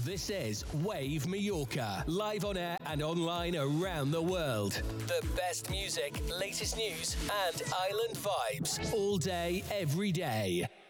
This is Wave Mallorca, live on air and online around the world. The best music, latest news, and island vibes all day, every day.